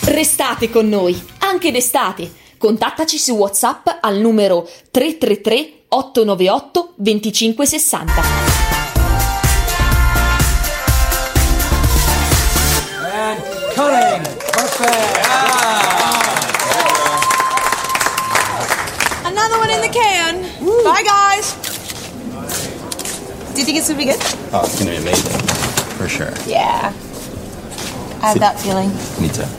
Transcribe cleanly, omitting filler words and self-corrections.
Restate con noi, anche d'estate. Contattaci su WhatsApp al numero 333 898 2560. And cutting! Perfect! Another one in the can. Woo. Bye, guys. Do you think it's gonna be good? Oh, it's gonna be amazing. For sure. Yeah. I have that feeling. Me too.